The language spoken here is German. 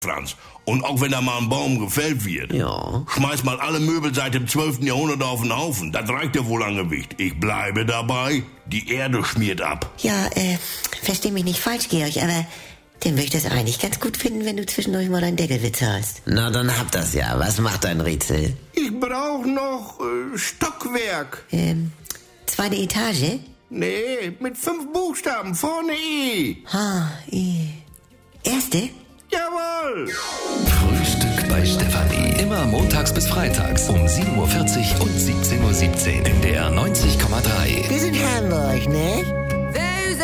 Franz. Und auch wenn da mal ein Baum gefällt wird, Ja. schmeiß mal alle Möbel seit dem 12. Jahrhundert auf den Haufen. Das reicht ja wohl an Gewicht. Ich bleibe dabei, die Erde schmiert ab. Ja, versteh mich nicht falsch, Georg, aber dann würde ich das eigentlich ganz gut finden, wenn du zwischendurch mal einen Deckelwitz hast. Na, dann hab das ja. Was macht dein Rätsel? Ich brauch noch Stockwerk. 2. Etage? Nee, mit 5 Buchstaben, vorne E. Erste? Jawohl. Frühstück bei Stefanie. Immer montags bis freitags um 7.40 Uhr und 17.17 Uhr. NDR 90,3. Wir sind Hamburg, ne?